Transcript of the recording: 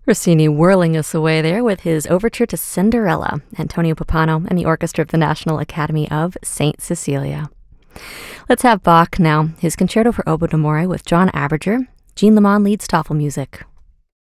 Rossini whirling us away there with his overture to Cinderella, Antonio Pappano and the orchestra of the National Academy of St. Cecilia. Let's have Bach now, his Concerto for Oboe d'Amore with John Aberger. Jean Lemon leads Stoffel music.